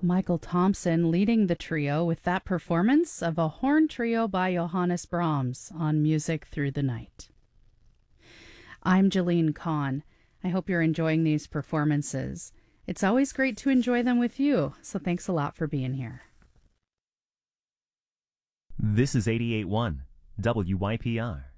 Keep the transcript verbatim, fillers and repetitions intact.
Michael Thompson leading the trio with that performance of a horn trio by Johannes Brahms on Music Through the Night. I'm Jeline Kahn. I hope you're enjoying these performances. It's always great to enjoy them with you, so thanks a lot for being here. This is eighty-eight point one W Y P R.